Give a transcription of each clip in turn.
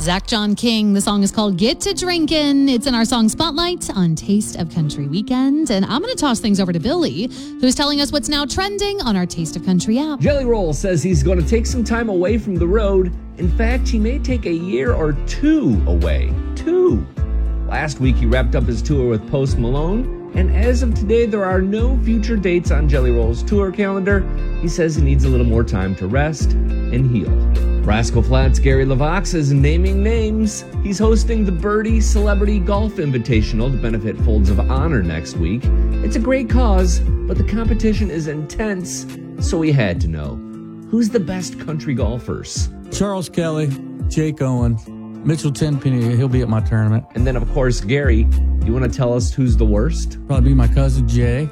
Zach John King. The song is called Get to Drinkin'. It's in our song Spotlight on Taste of Country Weekend. And I'm going to toss things over to Billy, who's telling us what's now trending on our Taste of Country app. Jelly Roll says he's going to take some time away from the road. In fact, he may take a year or two away. Last week, he wrapped up his tour with Post Malone. And as of today, there are no future dates on Jelly Roll's tour calendar. He says he needs a little more time to rest and heal. Rascal Flatts' Gary LaVox is naming names. He's hosting the Birdie Celebrity Golf Invitational to benefit Folds of Honor next week. It's a great cause, but the competition is intense, so we had to know. Who's the best country golfers? Charles Kelly, Jake Owen, Mitchell Tenpenny, he'll be at my tournament. And then, of course, Gary, you want to tell us who's the worst? Probably be my cousin Jay.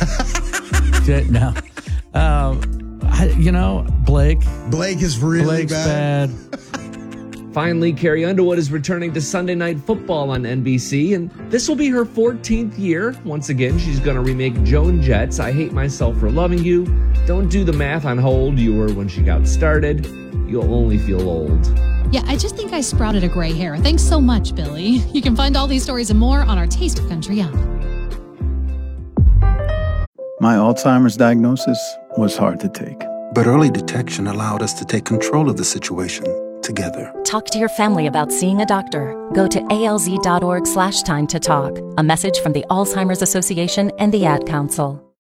Blake. Blake is really Blake's bad. Finally, Carrie Underwood is returning to Sunday Night Football on NBC, and this will be her 14th year. Once again, she's going to remake Joan Jett's I Hate Myself for Loving You. Don't do the math on how old you were when she got started. You'll only feel old. Yeah, I just think I sprouted a gray hair. Thanks so much, Billy. You can find all these stories and more on our Taste of Country app. My Alzheimer's diagnosis was hard to take. But early detection allowed us to take control of the situation together. Talk to your family about seeing a doctor. Go to alz.org/time to talk. A message from the Alzheimer's Association and the Ad Council.